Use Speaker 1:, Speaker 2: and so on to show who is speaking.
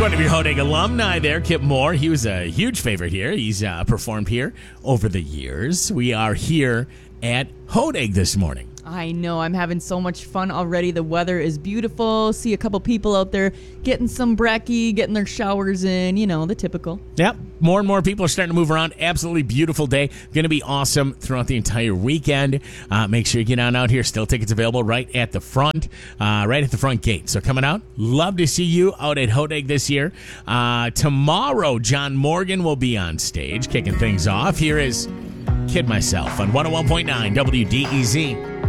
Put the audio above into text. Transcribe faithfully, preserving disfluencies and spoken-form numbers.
Speaker 1: One of your Hodag alumni there, Kip Moore. He was a huge favorite here. He's uh, performed here over the years. We are here at Hodag this morning.
Speaker 2: I know. I'm having so much fun already. The weather is beautiful. See a couple people out there getting some brekkie, getting their showers in, you know, the typical.
Speaker 1: Yep. More and more people are starting to move around. Absolutely beautiful day. Going to be awesome throughout the entire weekend. Uh, make sure you get on out here. Still tickets available right at the front, uh, right at the front gate. So coming out, love to see you out at Hodag this year. Uh, tomorrow, John Morgan will be on stage kicking things off. Here is Kid Myself on one oh one point nine W D E Z.